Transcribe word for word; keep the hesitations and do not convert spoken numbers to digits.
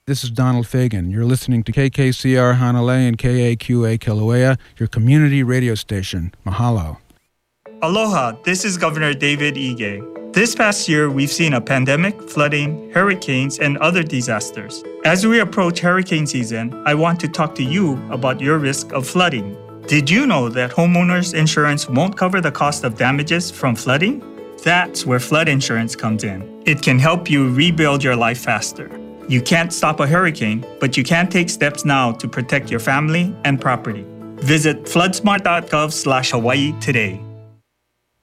This is Donald Fagan. You're listening to K K C R Hanalei and K A Q A Kilauea, your community radio station. Mahalo. Aloha, this is Governor David Ige. This past year, we've seen a pandemic, flooding, hurricanes, and other disasters. As we approach hurricane season, I want to talk to you about your risk of flooding. Did you know that homeowners insurance won't cover the cost of damages from flooding? That's where flood insurance comes in. It can help you rebuild your life faster. You can't stop a hurricane, but you can take steps now to protect your family and property. Visit floodsmart dot gov slash Hawaii today.